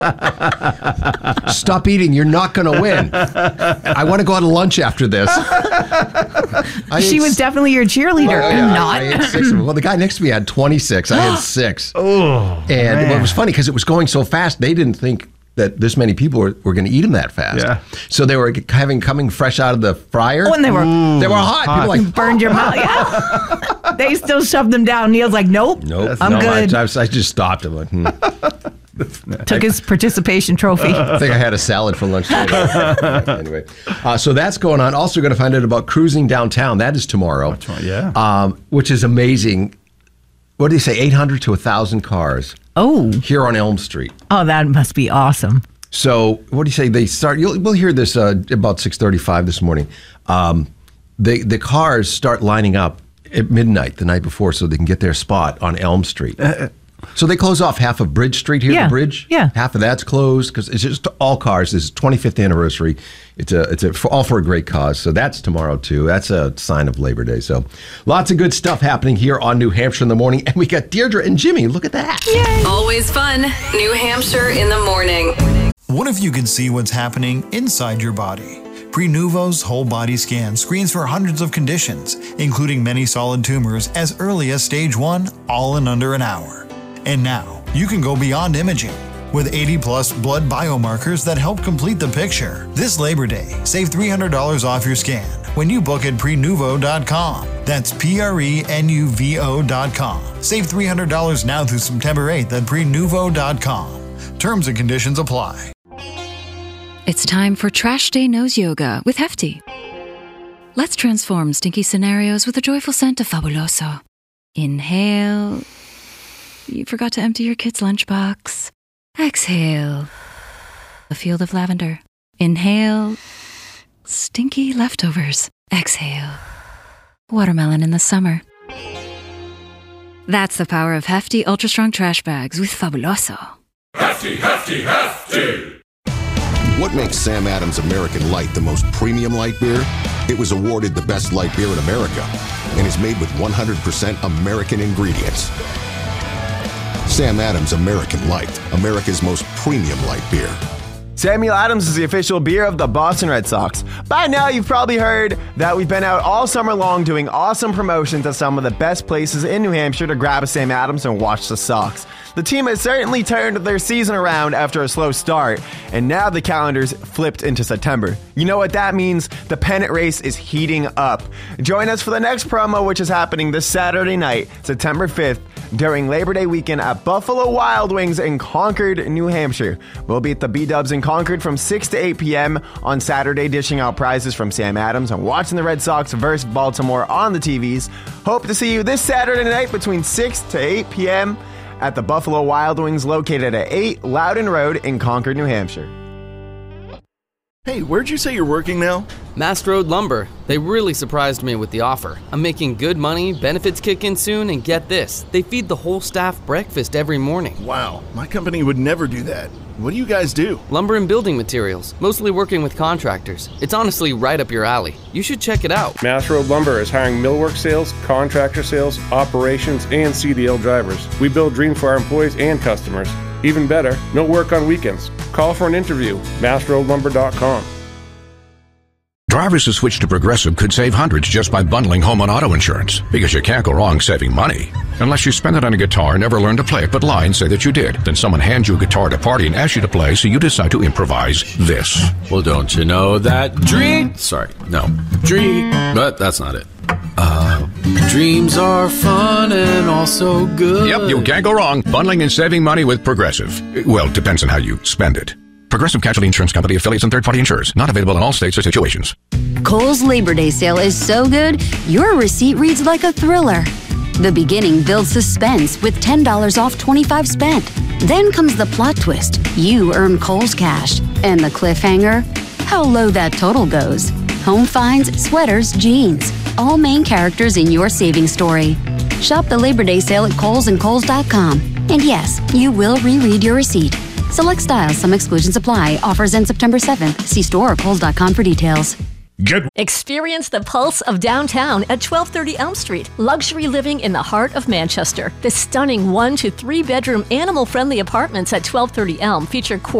Stop eating. You're not going to win. I want to go out to lunch after this. She was definitely your cheerleader. I ate 6. Well, the guy next to me had 26. I had 6. And it was funny because it was going so fast. They didn't think that this many people were going to eat them that fast. Yeah. So they were coming fresh out of the fryer. Oh, and they were hot. People were like, burned your mouth. Yeah. They still shoved them down. Neil's like, nope. I'm good. I just stopped. I'm like, Took his participation trophy. I think I had a salad for lunch today. Anyway, so that's going on. Also going to find out about cruising downtown. That is tomorrow. Which is amazing. What do they say? 800 to 1,000 cars. Oh. Here on Elm Street. Oh, that must be awesome. So what do you say? They start. We'll hear this about 6:35 this morning. The cars start lining up at midnight the night before so they can get their spot on Elm Street. So they close off half of Bridge Street here, the bridge. Yeah. Half of that's closed because it's just all cars. This is 25th anniversary. It's all for a great cause. So that's tomorrow too. That's a sign of Labor Day. So lots of good stuff happening here on New Hampshire in the morning. And we got Deirdre and Jimmy. Look at that. Yay. Always fun. New Hampshire in the morning. What if you could see what's happening inside your body? Prenuvo's whole body scan screens for hundreds of conditions, including many solid tumors as early as stage 1, all in under an hour. And now, you can go beyond imaging with 80-plus blood biomarkers that help complete the picture. This Labor Day, save $300 off your scan when you book at Prenuvo.com. That's Prenuvo.com. Save $300 now through September 8th at Prenuvo.com. Terms and conditions apply. It's time for Trash Day Nose Yoga with Hefty. Let's transform stinky scenarios with a joyful scent of Fabuloso. Inhale. You forgot to empty your kid's lunchbox. Exhale. A field of lavender. Inhale. Stinky leftovers. Exhale. Watermelon in the summer. That's the power of Hefty Ultra Strong Trash Bags with Fabuloso. Hefty, Hefty, Hefty! What makes Sam Adams American Light the most premium light beer? It was awarded the best light beer in America and is made with 100% American ingredients. Sam Adams American Light, America's most premium light beer. Samuel Adams is the official beer of the Boston Red Sox. By now, you've probably heard that we've been out all summer long doing awesome promotions at some of the best places in New Hampshire to grab a Sam Adams and watch the Sox. The team has certainly turned their season around after a slow start, and now the calendar's flipped into September. You know what that means? The pennant race is heating up. Join us for the next promo, which is happening this Saturday night, September 5th, during Labor Day weekend at Buffalo Wild Wings in Concord, New Hampshire. We'll be at the B-Dubs in Concord from 6 to 8 p.m. on Saturday, dishing out prizes from Sam Adams and watching the Red Sox versus Baltimore on the TVs. Hope to see you this Saturday night between 6 to 8 p.m. at the Buffalo Wild Wings located at 8 Loudon Road in Concord, New Hampshire. Hey, where'd you say you're working now? Mast Road Lumber. They really surprised me with the offer. I'm making good money, benefits kick in soon, and get this, they feed the whole staff breakfast every morning. Wow, my company would never do that. What do you guys do? Lumber and building materials, mostly working with contractors. It's honestly right up your alley. You should check it out. Mast Road Lumber is hiring millwork sales, contractor sales, operations, and CDL drivers. We build dreams for our employees and customers. Even better, no work on weekends. Call for an interview, mastroadlumber.com. Drivers who switch to Progressive could save hundreds just by bundling home and auto insurance, because you can't go wrong saving money. Unless you spend it on a guitar and never learn to play it, but lie and say that you did. Then someone hands you a guitar at a party and asks you to play, so you decide to improvise this. Well, don't you know that but that's not it. Dreams are fun and also good. Yep, you can't go wrong bundling and saving money with Progressive. Well, it depends on how you spend it. Progressive Casualty Insurance Company, affiliates, and third-party insurers. Not available in all states or situations. Kohl's Labor Day sale is so good, your receipt reads like a thriller. The beginning builds suspense with $10 off 25 spent. Then comes the plot twist. You earn Kohl's cash. And the cliffhanger? How low that total goes. Home finds, sweaters, jeans. All main characters in your savings story. Shop the Labor Day sale at Kohl's and Kohl's.com. And yes, you will reread your receipt. Select styles, some exclusions apply. Offers end September 7th. See store or Kohl's.com for details. Experience the pulse of downtown at 1230 Elm Street. Luxury living in the heart of Manchester. The stunning 1 to 3 bedroom animal-friendly apartments at 1230 Elm feature